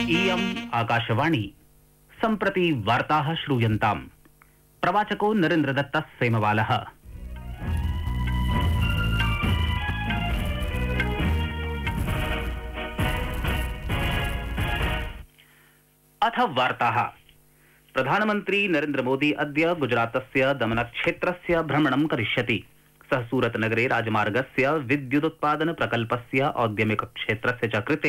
इयम् आकाशवाणी सम्प्रति वार्ताः श्रूयन्ताम्। प्रवाचको नरेन्द्रदत्तः सेमवालः। अथ वार्ताः। प्रधानमन्त्री नरेन्द्र मोदी अद्य गुजरातस्य दमनक्षेत्रस्य भ्रमणं करिष्यति। सः सूरतनगरे राजमार्गस्य विद्युदुत्पादन प्रकल्पस्य औद्यमिकक्षेत्रस्य च कृते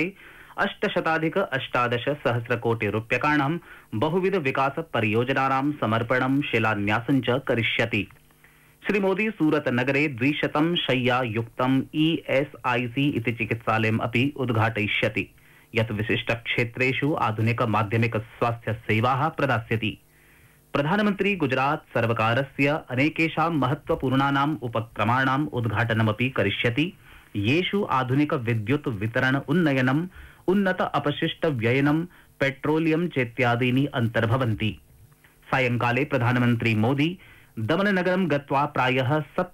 818 सहस्रकोटिरूप्यकाणां बहुविध विकास परियोजनानां समर्पणं शिलान्यासं च करिष्यति। श्रीमोदी सूरतनगरे 200 शय्यायुक्तं ESIC इति चिकित्सालयम् अपि उद्घाटयिष्यति, यत् विशिष्टक्षेत्रेषु आधुनिक माध्यमिक स्वास्थ्य सेवाः प्रदास्यति। प्रधानमन्त्री गुजरात सर्वकारस्य अनेकेषां महत्वपूर्णानाम् उपक्रमाणाम् उद्घाटनमपि करिष्यति, येषु आधुनिक विद्युत् वितरण उन्नयनम्, उन्नत अपशिष्ट व्ययनं, पेट्रोलियम चेत्यादीनि अन्तर्भवन्ति। सायंकाले प्रधानमन्त्री मोदी दमननगरं गत्वा प्रायः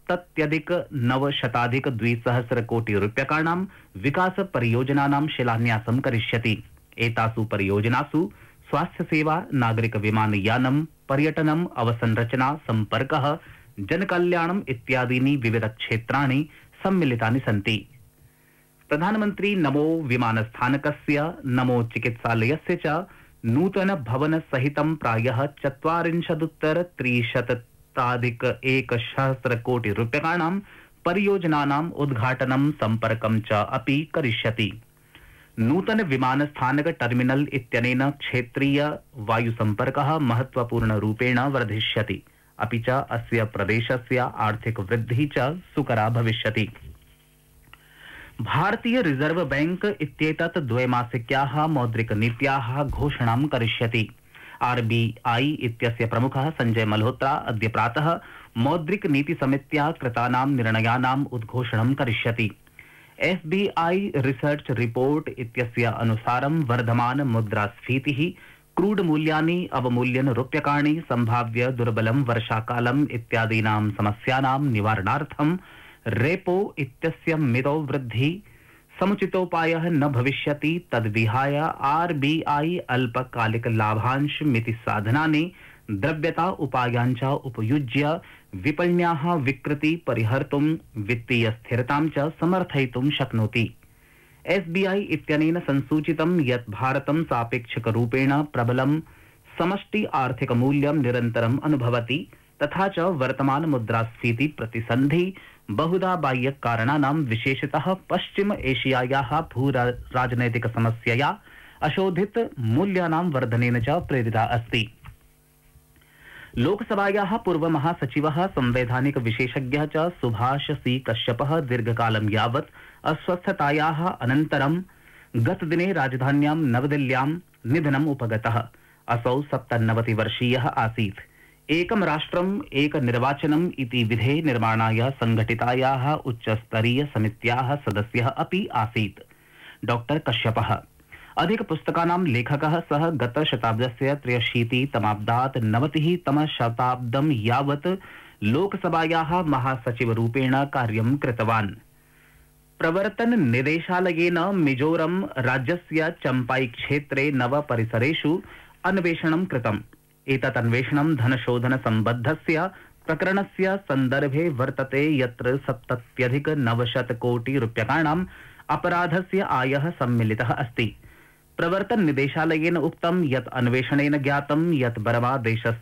70,900,200 कोटिरूप्यकाणां विकास परियोजनानां शिलान्यासं करिष्यति। एतासु परियोजनासु स्वास्थ्य सेवा, नागरिक विमानयानं, पर्यटनम्, अवसंरचना, संपर्कः, जनकल्याणम् इत्यादीनि विविध क्षेत्राणि सम्मिलितानि सन्ति। प्रधानमन्त्री नमो विमानस्थानकस्य, नमो चिकित्सालयस्य च नूतन भवन सहितं प्रायः 40,300,100 कोटिरूप्यकाणां परियोजनानाम् उद्घाटनं, संपर्कं च अपि करिष्यति। नूतन विमानस्थानक टर्मिनल इत्यनेन क्षेत्रीय वायुसंपर्कः महत्वपूर्णरूपेण वर्धिष्यति, अपि च अस्य प्रदेशस्य आर्थिक वृद्धिः च सुकरा भविष्यति। भारतीय रिजर्व बैंक इत्येतत् द्वैमासिक्याः मौद्रिकनीत्याः घोषणां करिष्यति। RBI इत्यस्य प्रमुखः संजय मल्होत्रा अद्य प्रातः मौद्रिक नीति समित्या कृतानां निर्णयानाम् उद्घोषणं करिष्यति। FBI रिसर्च रिपोर्ट इत्यस्य अनुसारं वर्धमान मुद्रास्फीतिः, क्रूड मूल्यानि अवमूल्यन रूप्यकाणि, संभाव्य दुर्बलं वर्षाकालम् इत्यादीनां समस्यानां निवारणार्थं रेपो इत्यस्य मितौ वृद्धि समुचितोपायः न भविष्यति। तद्विहाय RBI अल्पकालिक लाभांश मिति साधनानि, द्रव्यता उपायाञ्च उपयुज्य विपण्याः विकृति परिहर्तुं, वित्तीय स्थिरतां च समर्थयितुं शक्नोति। SBI इत्यनेन संसूचितं यत् भारतं सापेक्षिकरूपेण प्रबलं समष्टि आर्थिक मूल्यं निरन्तरम् अनुभवति, तथा च वर्तमान मुद्रास्फीति प्रतिसन्धि बहुधा बाह्य कारणानां, विशेषतः पश्चिम एशियायाः भूराजनैतिक समस्यया अशोधित मूल्यानां वर्धनेन च प्रेरिता अस्ति। लोकसभायाः पूर्व महासचिवः, संवैधानिक विशेषज्ञः च सुभाष सी कश्यपः दीर्घकालं यावत् अस्वस्थतायाः अनन्तरं गतदिने राजधान्यां नवदिल्ल्यां निधनम् उपगतः। असौ 97 वर्षीयः आसीत्। एकं राष्ट्रम् एक निर्वाचनम् इति विधे निर्माणाय संघटितायाः उच्चस्तरीय समित्याः सदस्यः अपि आसीत्। डॉक्टर कश्यपः अधिक पुस्तकानां लेखकः। सः गतशताब्दस्य 83तमाब्दात् 90तमशताब्दं यावत् लोकसभायाः महासचिवरूपेण कार्यं कृतवान्। प्रवर्तन निदेशालयेन मिजोरम राज्यस्य चम्पाई क्षेत्रे 9 परिसरेषु अन्वेषणं कृतम्। एतत् अन्वेषणं धनशोधन सम्बद्धस्य प्रकरणस्य सन्दर्भे वर्तते, यत्र 70,900 कोटिरूप्यकाणाम् अपराधस्य आयः सम्मिलितः अस्ति। प्रवर्तन निदेशालयेन उक्तं यत् अन्वेषणेन ज्ञातं यत् बर्मा देशस्य